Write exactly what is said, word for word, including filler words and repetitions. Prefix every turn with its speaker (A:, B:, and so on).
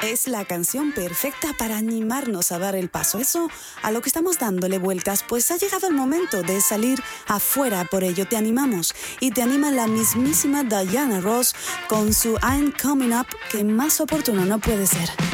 A: Es la canción perfecta para animarnos a dar el paso. Eso a lo que estamos dándole vueltas, pues ha llegado el momento de salir afuera. Por ello te animamos y te anima la mismísima Diana Ross con su I'm Coming Up, que más oportuno no puede ser.